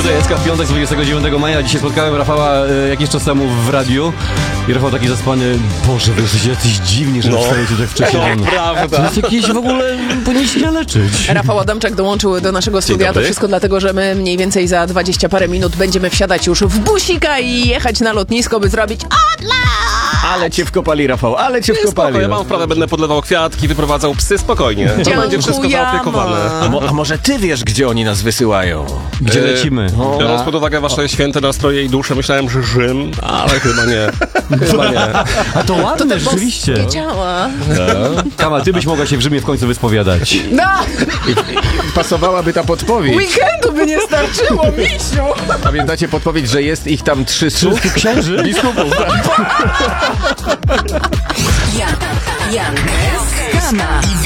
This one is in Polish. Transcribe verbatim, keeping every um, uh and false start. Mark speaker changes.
Speaker 1: Tutaj jest piątek dwudziestego dziewiątego maja. Dzisiaj spotkałem Rafała e, jakiś czas temu w radiu. I Rafał taki zaspany, Boże, wy jesteście jacyś dziwni, że
Speaker 2: No.
Speaker 1: wstajecie tak wcześnie.
Speaker 2: No, prawda.
Speaker 1: To jest jakieś w ogóle, powinniście się leczyć.
Speaker 3: Rafał Adamczak dołączył do naszego studia. To
Speaker 2: dobry.
Speaker 3: wszystko dlatego, że my mniej więcej za dwadzieścia parę minut będziemy wsiadać już w busika i jechać na lotnisko, by zrobić odlot!
Speaker 1: Ale cię wkopali, Rafał, ale cię
Speaker 2: Spoko,
Speaker 1: wkopali.
Speaker 2: ja mam wprawę, będę podlewał kwiatki, wyprowadzał psy, spokojnie. To
Speaker 3: Dziękujemy.
Speaker 2: będzie wszystko zaopiekowane.
Speaker 4: A, mo- a może ty wiesz, gdzie oni nas wysyłają?
Speaker 1: Gdzie
Speaker 2: E,
Speaker 1: lecimy?
Speaker 2: Biorąc pod uwagę wasze święte nastroje i dusze, myślałem, że Rzym, ale chyba nie. Chyba nie.
Speaker 1: A to ładne,
Speaker 3: Bo
Speaker 1: rzeczywiście.
Speaker 3: wiedziała.
Speaker 1: Kama, ty byś mogła się w Rzymie w końcu wyspowiadać.
Speaker 3: No!
Speaker 4: Pasowałaby ta podpowiedź.
Speaker 3: Weekendu by nie starczyło, misiu!
Speaker 4: Pamiętacie podpowiedź, że jest ich tam trzystu?
Speaker 1: Księży?
Speaker 4: Biskupów, tak?
Speaker 5: Jan, Jan, Kama.